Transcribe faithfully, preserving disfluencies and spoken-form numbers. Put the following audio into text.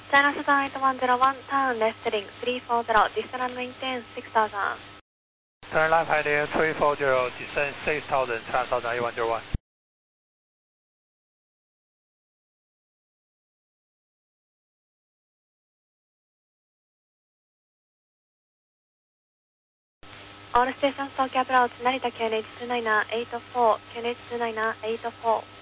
China Southern eight one zero one, turn left heading three four zero, descend and maintain six thousand. Turn left heading three four zero, descend six thousand, China Southern eight one zero one. All stations Tokyo approach, Narita Q N H two nine eight four, Q N H two nine eight four.